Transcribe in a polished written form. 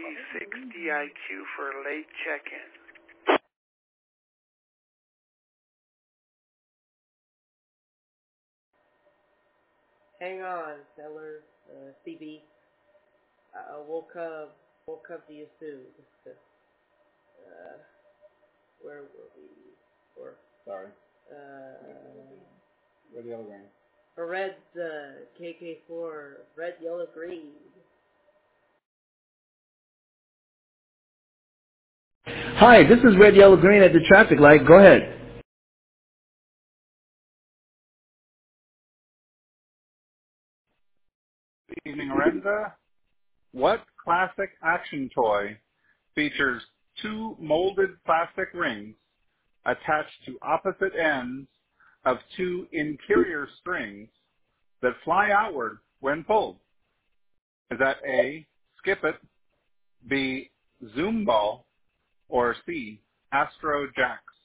96 DIQ for late check-in. Hang on, Seller, CB. Woke up to you soon. Where were we? Sorry. Red, yellow, green. Red, KK4, red, yellow, green. Hi, this is red, yellow, green at the traffic light. Go ahead. Good evening, Lorenza. What classic action toy features two molded plastic rings attached to opposite ends of two interior strings that fly outward when pulled? Is that A, Skip It, B, Zoom Ball, or C, Astro Jacks?